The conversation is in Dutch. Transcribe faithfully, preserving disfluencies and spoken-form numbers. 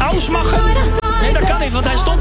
Klaus Maggen? Nee, dat kan niet, want hij stond